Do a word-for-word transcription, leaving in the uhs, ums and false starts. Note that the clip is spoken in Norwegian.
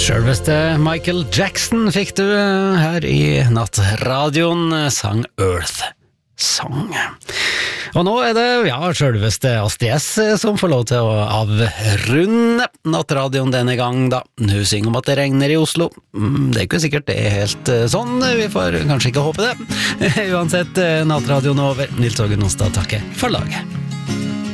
Selveste Michael Jackson fikk du her i Nattradioen, sang Earth Song. Og nå er det, ja, selveste Astrid S som får lov til å avrunde Nattradioen denne gang da. Hun synger om at det regner i Oslo. Det er ikke sikkert det er helt sånn, vi får kanskje ikke håpe det. Uansett, Nattradioen over. Nils Åge Nonstad takker for laget.